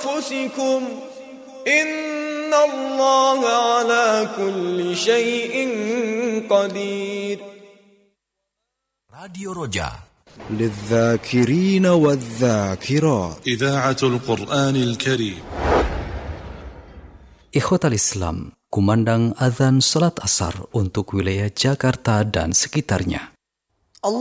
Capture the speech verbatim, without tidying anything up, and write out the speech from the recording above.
أنفسكم إن الله على كل شيء قدير. راديو رجاء للذاكرين والذاكرات إذاعة القرآن الكريم. Ikhwatal Islam, kumandang azan salat asar untuk wilayah Jakarta dan sekitarnya.